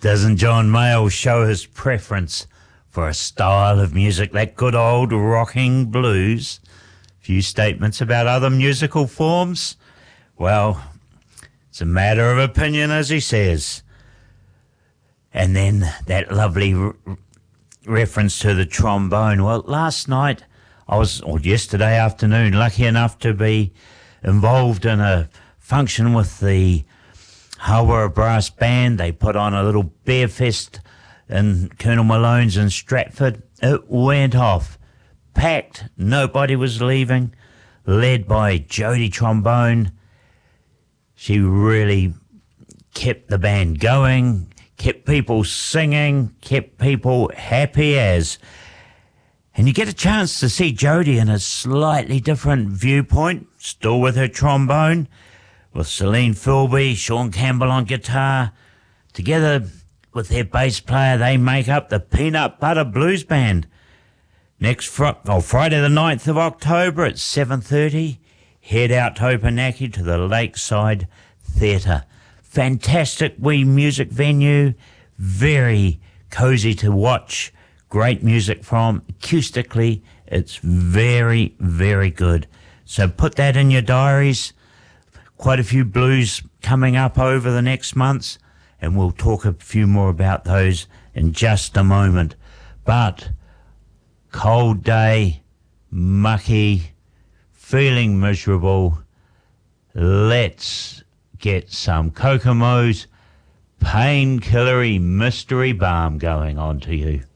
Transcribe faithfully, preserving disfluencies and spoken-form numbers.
Doesn't John Mayall show his preference for a style of music, that good old rocking blues? Few statements about other musical forms. Well, it's a matter of opinion, as he says. And then that lovely re- reference to the trombone. Well, last night, I was, or yesterday afternoon, lucky enough to be involved in a function with the Harbour Brass Band. They put on a little beer fest in Colonel Malone's in Stratford. It went off. Packed. Nobody was leaving. Led by Jodie Trombone. She really kept the band going, kept people singing, kept people happy as. And you get a chance to see Jodie in a slightly different viewpoint, still with her trombone, with Celine Philby, Sean Campbell on guitar. Together with their bass player, they make up the Peanut Butter Blues Band. Next fr- oh, Friday the ninth of October at seven thirty, head out to Opunake to the Lakeside Theatre. Fantastic wee music venue, very cosy to watch. Great music from. Acoustically, it's very, very good. So put that in your diaries. Quite a few blues coming up over the next months, and we'll talk a few more about those in just a moment. But cold day, mucky, feeling miserable. Let's get some Kokomo's Painkillery Mystery Balm going on to you.